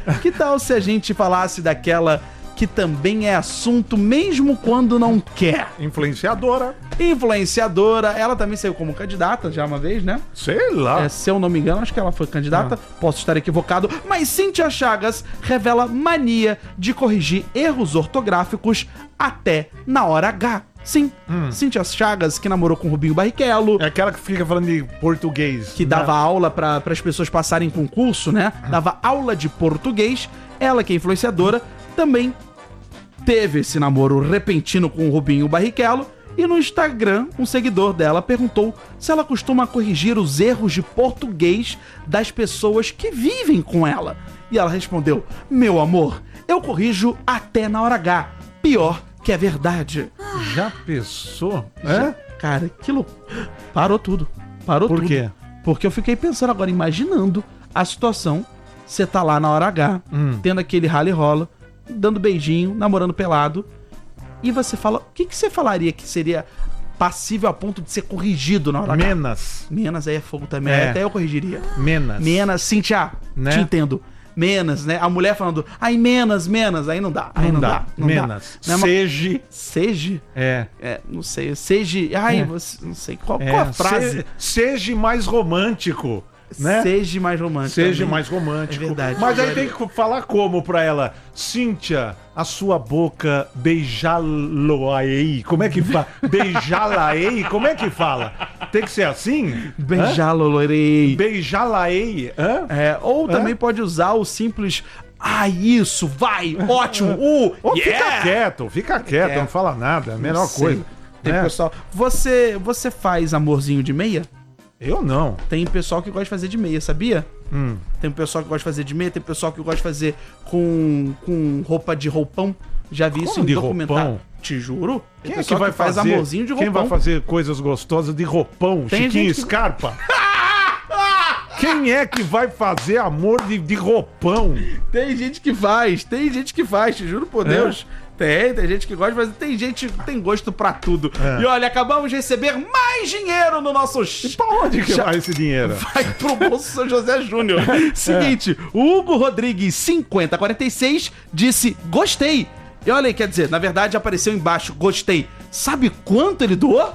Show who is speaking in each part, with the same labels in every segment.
Speaker 1: Que tal se a gente falasse daquela que também é assunto mesmo quando não quer?
Speaker 2: Influenciadora.
Speaker 1: Influenciadora, ela também saiu como candidata já uma vez, né?
Speaker 2: Sei lá.
Speaker 1: Se eu não me engano, acho que ela foi candidata, posso estar equivocado, mas Cíntia Chagas revela mania de corrigir erros ortográficos até na hora H. Sim, Cíntia Chagas, que namorou com Rubinho Barrichello.
Speaker 2: É aquela que fica falando de português.
Speaker 1: Que dava aula para as pessoas passarem concurso, né? Dava aula de português. Ela, que é influenciadora, também teve esse namoro repentino com o Rubinho Barrichello. E no Instagram, um seguidor dela perguntou se ela costuma corrigir os erros de português das pessoas que vivem com ela. E ela respondeu: meu amor, eu corrijo até na hora H. Pior que é verdade.
Speaker 2: Já pensou?
Speaker 1: Cara, aquilo parou tudo. Parou tudo.
Speaker 2: Por quê?
Speaker 1: Porque eu fiquei pensando agora, imaginando a situação. Você tá lá na hora H, tendo aquele rally rola, dando beijinho, namorando pelado. E você fala, o que você falaria que seria passível a ponto de ser corrigido na hora H? Menos aí é fogo também. Até eu corrigiria. Menos, Cíntia,
Speaker 2: né?
Speaker 1: Te entendo. Menos, né? A mulher falando, ai, menos, aí não dá. Aí não dá.
Speaker 2: Menos.
Speaker 1: Seja. Seja? Não sei. Seja. Ai, você, não sei. Qual a frase?
Speaker 2: Seja mais romântico. Né?
Speaker 1: Seja mais romântico.
Speaker 2: Seja mais romântico.
Speaker 1: É verdade.
Speaker 2: Mas aí tem que falar como pra ela? Cíntia, a sua boca beijá-lo-ei. Como é que fala? Beijá-la-ei? Como é que fala? Tem que ser assim?
Speaker 1: Beijá-lo-ei.
Speaker 2: Beijá-la-ei.
Speaker 1: Também pode usar o simples... isso, vai, ótimo,
Speaker 2: Fica quieto, não fala nada, a menor coisa.
Speaker 1: Tem pessoal... Você faz amorzinho de meia?
Speaker 2: Eu não.
Speaker 1: Tem pessoal que gosta de fazer de meia, sabia? Tem pessoal que gosta de fazer de meia, tem pessoal que gosta de fazer com roupa de roupão. Já vi isso em documentário. Roupão? Te juro.
Speaker 2: Quem é que vai fazer amorzinho de roupão? Quem vai fazer coisas gostosas de roupão?
Speaker 1: Tem
Speaker 2: Chiquinho Scarpa? Quem é que vai fazer amor de roupão?
Speaker 1: Tem gente que faz, te juro por Deus. Tem gente que gosta, mas tem gente que tem gosto pra tudo. E olha, acabamos de receber mais dinheiro no nosso...
Speaker 2: E pra onde que vai esse dinheiro?
Speaker 1: Vai pro bolso São José Júnior. Seguinte, o Hugo Rodrigues 5046 disse gostei. E olha aí, quer dizer, na verdade apareceu embaixo, gostei. Sabe quanto ele doou?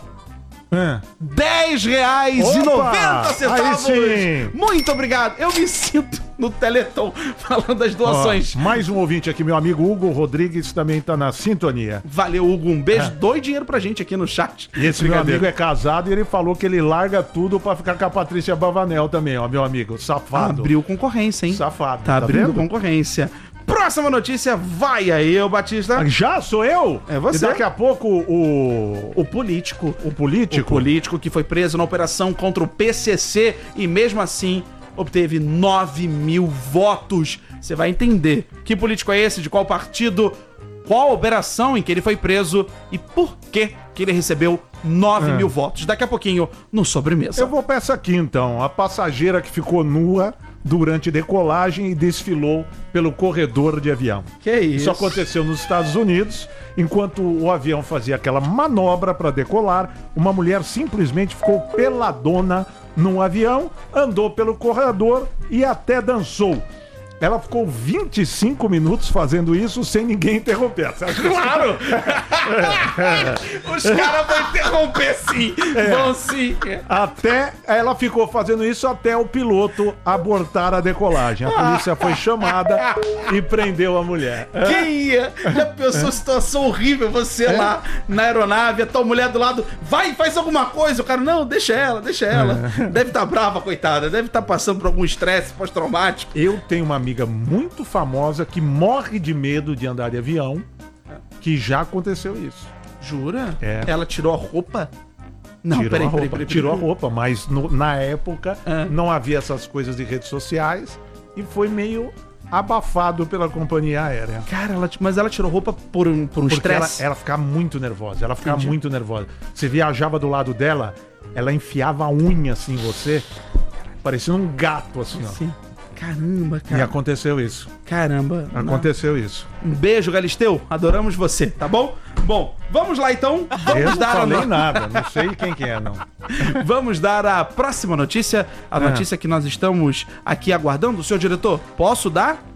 Speaker 1: R$10,90. Muito obrigado. Eu me sinto no Teleton falando das doações.
Speaker 2: Mais um ouvinte aqui, meu amigo Hugo Rodrigues, também tá na sintonia.
Speaker 1: Valeu, Hugo. Um beijo. Doe dinheiro pra gente aqui no chat.
Speaker 2: E esse meu amigo é casado e ele falou que ele larga tudo pra ficar com a Patrícia Bavanel também, ó, meu amigo. Safado.
Speaker 1: Abriu concorrência, hein?
Speaker 2: Safado.
Speaker 1: Tá abrindo concorrência. Próxima notícia, vai aí, Batista.
Speaker 2: Já sou eu?
Speaker 1: É você.
Speaker 2: E daqui a pouco
Speaker 1: o político.
Speaker 2: O político?
Speaker 1: O político que foi preso na operação contra o PCC e mesmo assim obteve 9.000 votos. Você vai entender que político é esse, de qual partido, qual a operação em que ele foi preso e por que ele recebeu 9.000 votos. Daqui a pouquinho no Sobremesa.
Speaker 2: Eu vou pra essa aqui então. A passageira que ficou nua durante decolagem e desfilou pelo corredor de avião.
Speaker 1: Que isso?
Speaker 2: Isso aconteceu nos Estados Unidos. Enquanto o avião fazia aquela manobra para decolar, uma mulher simplesmente ficou peladona no avião, andou pelo corredor e até dançou. Ela ficou 25 minutos fazendo isso sem ninguém interromper.
Speaker 1: Claro! Os caras vão interromper sim. Vão sim.
Speaker 2: Até ela ficou fazendo isso até o piloto abortar a decolagem. A polícia foi chamada e prendeu a mulher.
Speaker 1: Quem ia? Já pensou situação horrível? Você lá na aeronave, a tua mulher do lado, vai, faz alguma coisa. O cara, não, deixa ela. Deve estar brava, coitada. Deve estar passando por algum estresse pós-traumático.
Speaker 2: Eu tenho uma amiga muito famosa que morre de medo de andar de avião, que já aconteceu isso.
Speaker 1: Jura? Ela tirou a roupa? Não,
Speaker 2: peraí. Tirou a roupa, mas na época não havia essas coisas de redes sociais e foi meio abafado pela companhia aérea.
Speaker 1: Cara, mas ela tirou roupa por um estresse?
Speaker 2: Ela ficava muito nervosa. Você viajava do lado dela, ela enfiava a unha assim em você, parecia um gato assim, ó. Sim.
Speaker 1: Caramba, cara.
Speaker 2: E aconteceu isso.
Speaker 1: Caramba.
Speaker 2: Aconteceu isso.
Speaker 1: Um beijo, Galisteu. Adoramos você, tá bom? Bom, vamos lá então.
Speaker 2: Eu não falei nada, não sei quem que é, não.
Speaker 1: Vamos dar a próxima notícia. A notícia que nós estamos aqui aguardando. Senhor diretor, posso dar?